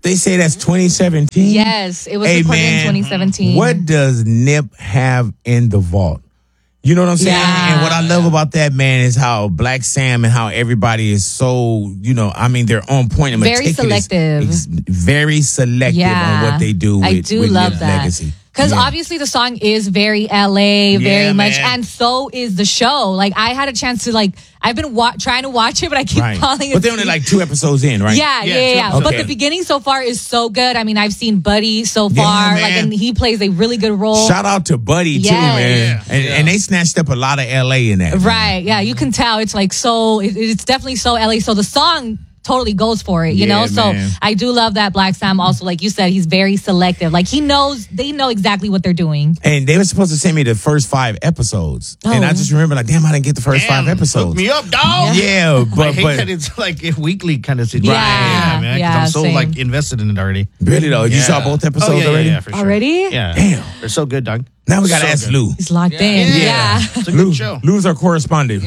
They say that's 2017? Yes, it was recorded in 2017. What does Nip have in the vault? You know what I'm saying? Yeah. And what I love about that, man, is how Black Sam and how everybody is so, they're on point and Very meticulous. selective. Very selective on what they do with, I do love Nip's that. legacy. Because obviously the song is very LA, very much, and so is the show. Like, I had a chance to, I've been trying to watch it, but I keep falling asleep. But they're only like 2 episodes in, right? Yeah. Okay. But the beginning so far is so good. I mean, I've seen Buddy so far, and he plays a really good role. Shout out to Buddy, too, man. And they snatched up a lot of LA in that. Right, yeah, you can tell it's like so, it's definitely so LA. So the song totally goes for it, you know? So I do love that Black Sam also, like you said, he's very selective. Like, they know exactly what they're doing. And they were supposed to send me the first 5 episodes. And I just remember, damn, I didn't get the first 5 episodes. Hook me up, dog. Yeah, but I hate that it's like a weekly kind of situation. Yeah, man. yeah, I'm so same. invested in it already. Really, though? You saw both episodes already? Yeah, for sure. Already? Yeah. Damn. They're so good, dog. Now we got to So ask good. Lou. He's locked in. Yeah. It's a good show. Lou's our correspondent.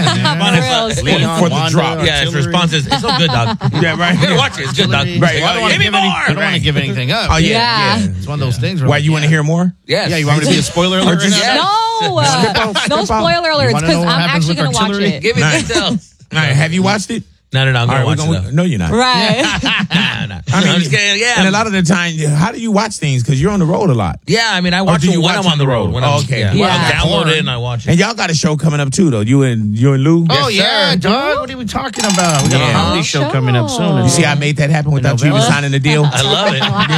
For real. For the drop. Yeah, his response is, it's so good, dog. Yeah, right. You gotta watch it. It's good, dog. Right. Give me more. I don't want to give anything up. Oh, yeah. It's one of those things. Where Why, you want to hear more? Yes. Yeah, you want me to be a spoiler alert right now? No spoiler alerts, wanna because know what I'm happens actually with going to watch artillery? it. Give me details. All right, have you watched it? No, I'm going to watch it. No, you're not. Right. No. I mean, I'm just kidding. Yeah. And a lot of the time, how do you watch things? Because you're on the road a lot. Yeah, I mean, I watch do it you when watch I'm on the road. When I'm, Okay. Yeah. Yeah. I download it and I watch it. And y'all got a show coming up too, though. You and Lou. Oh, Yes, yeah, sir. dog. What are we talking about? We got Yeah. a comedy show coming up soon. You see, I made that happen without you even November? signing the deal. I love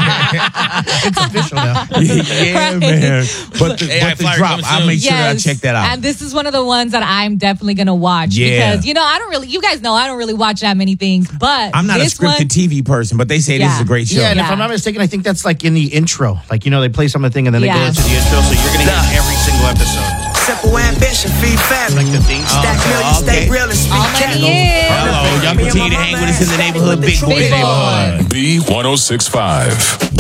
it. It's official now. Yeah, man. But the AI flyer drop, coming I'll soon. make sure that I check that out. And this is one of the ones that I'm definitely going to watch. Yeah. Because, you guys know I don't really watch that many things. But I'm not a this scripted one, TV person, but they say this is a great show. Yeah, and if I'm not mistaken, I think that's like in the intro. Like, they play some of the thing and then they go into the intro, so you're going to hear every single episode. Simple ambition, feed family. Like the theme song. Stack millions, stay real and speak all money in. Hello, y'all continue to hang with us in the neighborhood, Big Boy Big Boy. Neighborhood. B1065.